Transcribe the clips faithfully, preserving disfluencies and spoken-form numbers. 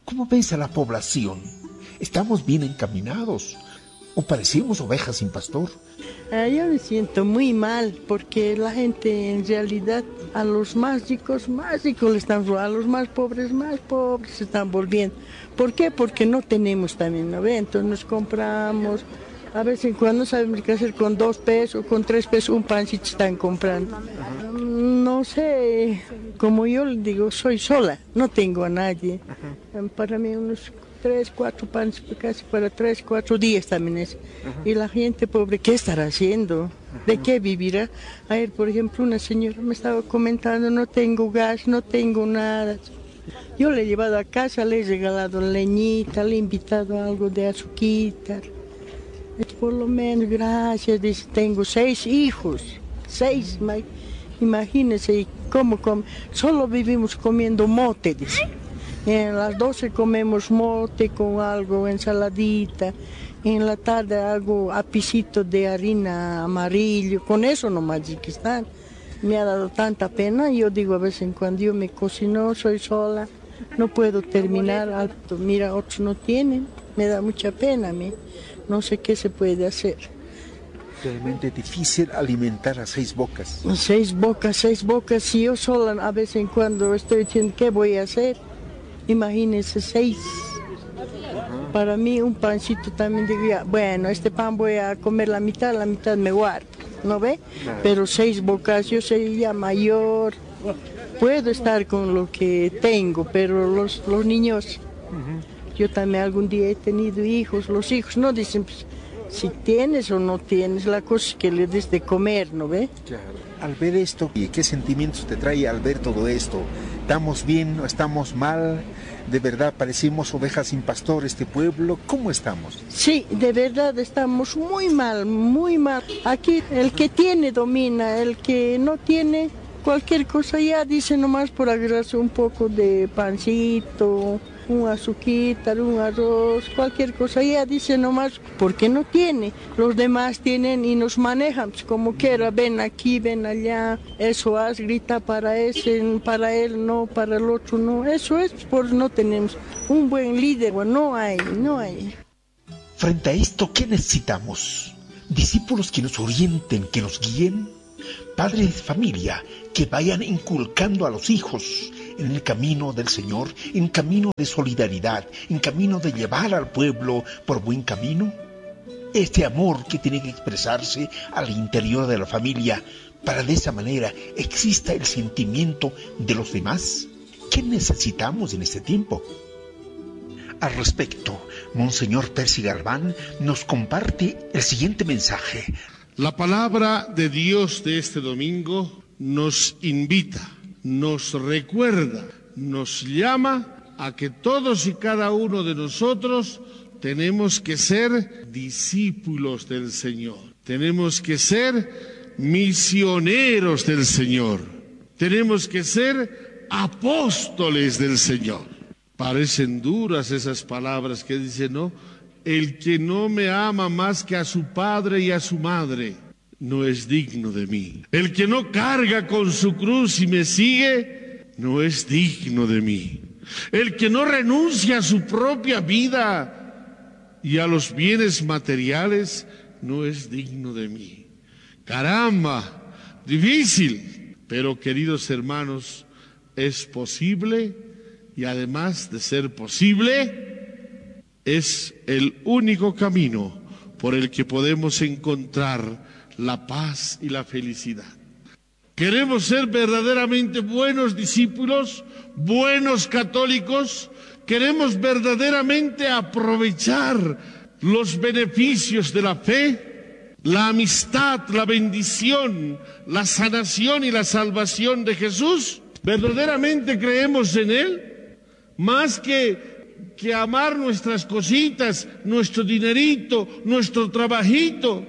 ¿Cómo ves a la población? ¿Estamos bien encaminados? ¿O parecemos ovejas sin pastor? Ah, yo me siento muy mal porque la gente en realidad a los más ricos, más ricos le están robando, a los más pobres, más pobres se están volviendo. ¿Por qué? Porque no tenemos también, ¿no ve? Entonces nos compramos, a veces cuando no sabemos qué hacer con dos pesos, con tres pesos un pancito están comprando. Uh-huh. No sé, como yo le digo, soy sola, no tengo a nadie. Uh-huh. Para mí unos tres, cuatro panes, casi para tres, cuatro días también es. Uh-huh. Y la gente pobre, ¿qué estará haciendo? Uh-huh. ¿De qué vivirá? Ayer, por ejemplo, una señora me estaba comentando, no tengo gas, no tengo nada. Yo le he llevado a casa, le he regalado leñita, le he invitado algo de azuquita. Por lo menos, gracias, dice, tengo seis hijos, seis, imagínense cómo come. Solo vivimos comiendo mote, dice. En las doce comemos mote con algo, ensaladita. En la tarde algo apicito de harina amarillo. Con eso nomás que están. Me ha dado tanta pena. Yo digo a veces en cuando yo me cocino, soy sola, no puedo terminar. Mira, otros no tienen. Me da mucha pena a mí. No sé qué se puede hacer. Realmente difícil alimentar a seis bocas. Seis bocas, seis bocas. Si yo sola a veces en cuando estoy diciendo, ¿qué voy a hacer? Imagínense, seis. Uh-huh. Para mí un pancito también diría, bueno, este pan voy a comer la mitad, la mitad me guardo, ¿no ve? Claro. Pero seis bocas, yo soy ya mayor, puedo estar con lo que tengo, pero los, los niños, uh-huh. Yo también algún día he tenido hijos, los hijos no dicen, pues, si tienes o no tienes, la cosa es que le des de comer, ¿no ve? Claro. Al ver esto, ¿qué sentimientos te trae al ver todo esto? ¿Estamos bien o estamos mal? ¿De verdad parecemos ovejas sin pastor este pueblo? ¿Cómo estamos? Sí, de verdad estamos muy mal, muy mal. Aquí el que tiene domina, el que no tiene cualquier cosa ya dice nomás por agarrarse un poco de pancito, un azuquita, un arroz, cualquier cosa, ya dice nomás, porque no tiene. Los demás tienen y nos manejan, pues, como quiera, ven aquí, ven allá, eso haz, grita para ese, para él no, para el otro no. Eso es, por no tenemos un buen líder, no hay, no hay. Frente a esto, ¿qué necesitamos? Discípulos que nos orienten, que nos guíen, padres de familia que vayan inculcando a los hijos en el camino del Señor, en camino de solidaridad, en camino de llevar al pueblo por buen camino. Este amor que tiene que expresarse al interior de la familia, para de esa manera exista el sentimiento de los demás. ¿Qué necesitamos en este tiempo? Al respecto, Monseñor Percy Galván nos comparte el siguiente mensaje. La palabra de Dios de este domingo nos invita, nos recuerda, nos llama a que todos y cada uno de nosotros tenemos que ser discípulos del Señor, tenemos que ser misioneros del Señor, tenemos que ser apóstoles del Señor. Parecen duras esas palabras que dicen, ¿no? El que no me ama más que a su padre y a su madre, no es digno de mí. El que no carga con su cruz y me sigue, no es digno de mí. El que no renuncia a su propia vida y a los bienes materiales, no es digno de mí. Caramba, difícil, pero queridos hermanos, es posible y además de ser posible, es el único camino por el que podemos encontrar la paz y la felicidad. Queremos ser verdaderamente buenos discípulos, buenos católicos, queremos verdaderamente aprovechar los beneficios de la fe, la amistad, la bendición, la sanación y la salvación de Jesús. ¿Verdaderamente creemos en Él? Más que, que amar nuestras cositas, nuestro dinerito, nuestro trabajito.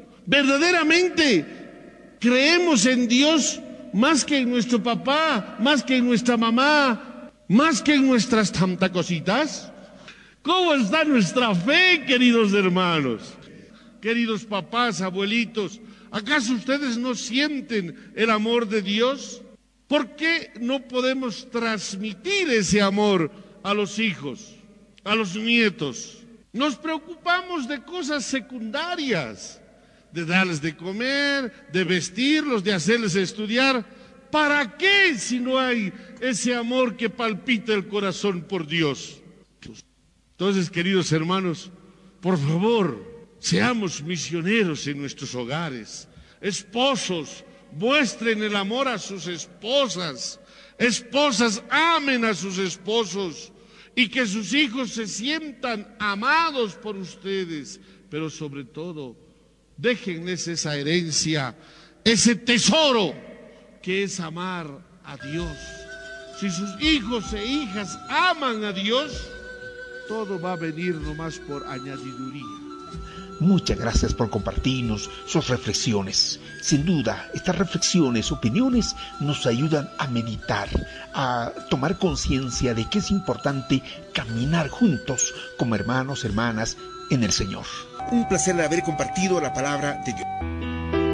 ¿Verdaderamente creemos en Dios más que en nuestro papá, más que en nuestra mamá, más que en nuestras tantas cositas? ¿Cómo está nuestra fe, queridos hermanos? Queridos papás, abuelitos, ¿acaso ustedes no sienten el amor de Dios? ¿Por qué no podemos transmitir ese amor a los hijos, a los nietos. Nos preocupamos de cosas secundarias, de darles de comer, de vestirlos, de hacerles estudiar. ¿Para qué si no hay ese amor que palpita el corazón por Dios? Entonces, queridos hermanos, por favor, seamos misioneros en nuestros hogares. Esposos, muestren el amor a sus esposas. Esposas, amen a sus esposos. Y que sus hijos se sientan amados por ustedes. Pero sobre todo, déjenles esa herencia, ese tesoro que es amar a Dios. Si sus hijos e hijas aman a Dios, todo va a venir nomás por añadiduría. Muchas gracias por compartirnos sus reflexiones. Sin duda, estas reflexiones, opiniones, nos ayudan a meditar, a tomar conciencia de que es importante caminar juntos como hermanos, hermanas en el Señor. Un placer haber compartido la palabra de Dios.